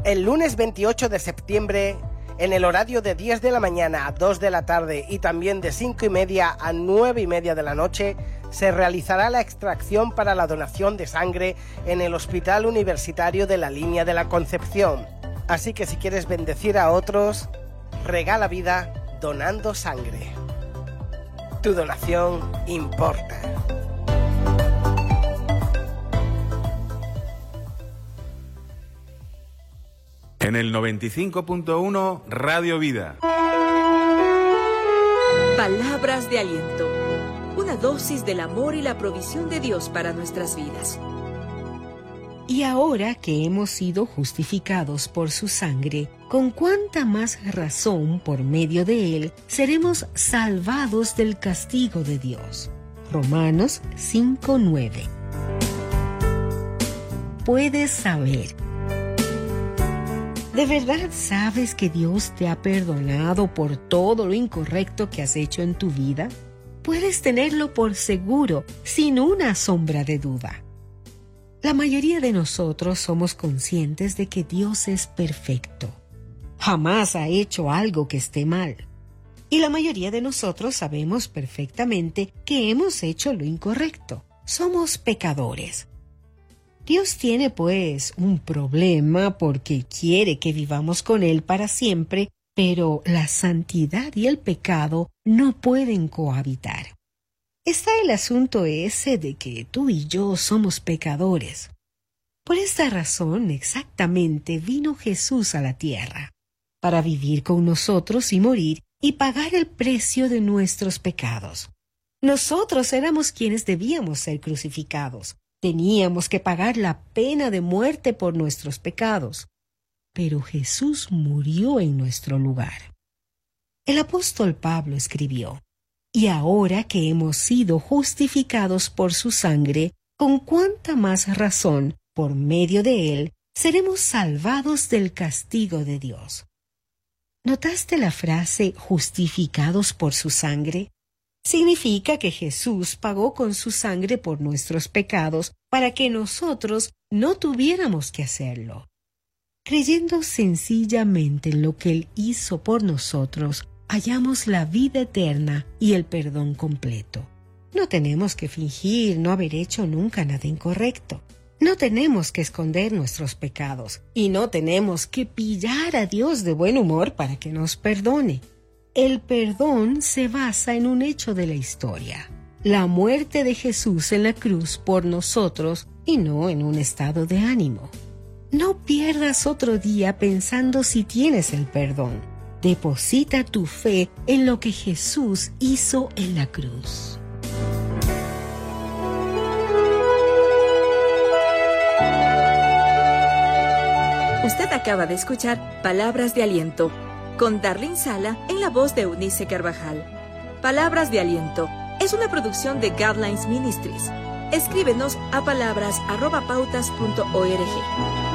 El lunes 28 de septiembre, en el horario de 10 de la mañana a 2 de la tarde y también de 5:30 a 9:30 de la noche, se realizará la extracción para la donación de sangre en el Hospital Universitario de la Línea de la Concepción. Así que si quieres bendecir a otros, regala vida donando sangre. Tu donación importa. En el 95.1 Radio Vida. Palabras de aliento. Una dosis del amor y la provisión de Dios para nuestras vidas. Y ahora que hemos sido justificados por su sangre, con cuánta más razón por medio de él seremos salvados del castigo de Dios. Romanos 5:9. Puedes saber. ¿De verdad sabes que Dios te ha perdonado por todo lo incorrecto que has hecho en tu vida? Puedes tenerlo por seguro, sin una sombra de duda. La mayoría de nosotros somos conscientes de que Dios es perfecto. Jamás ha hecho algo que esté mal. Y la mayoría de nosotros sabemos perfectamente que hemos hecho lo incorrecto. Somos pecadores. Dios tiene pues un problema porque quiere que vivamos con Él para siempre, pero la santidad y el pecado no pueden cohabitar. Está el asunto ese de que tú y yo somos pecadores. Por esta razón exactamente vino Jesús a la tierra, para vivir con nosotros y morir y pagar el precio de nuestros pecados. Nosotros éramos quienes debíamos ser crucificados. Teníamos que pagar la pena de muerte por nuestros pecados. Pero Jesús murió en nuestro lugar. El apóstol Pablo escribió: y ahora que hemos sido justificados por su sangre, con cuánta más razón, por medio de él, seremos salvados del castigo de Dios. ¿Notaste la frase justificados por su sangre? Significa que Jesús pagó con su sangre por nuestros pecados para que nosotros no tuviéramos que hacerlo. Creyendo sencillamente en lo que Él hizo por nosotros, hallamos la vida eterna y el perdón completo. No tenemos que fingir no haber hecho nunca nada incorrecto. No tenemos que esconder nuestros pecados y no tenemos que pillar a Dios de buen humor para que nos perdone. El perdón se basa en un hecho de la historia: la muerte de Jesús en la cruz por nosotros y no en un estado de ánimo. No pierdas otro día pensando si tienes el perdón. Deposita tu fe en lo que Jesús hizo en la cruz. Usted acaba de escuchar Palabras de Aliento, con Darlene Sala en la voz de Eunice Carvajal. Palabras de Aliento es una producción de Guidelines Ministries. Escríbenos a palabras@pautas.org.